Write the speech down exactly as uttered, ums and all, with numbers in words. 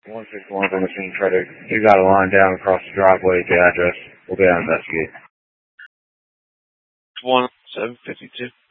one six one from machine try to, you got a line down across the driveway at the address. We'll be out to investigate. one seven fifty-two.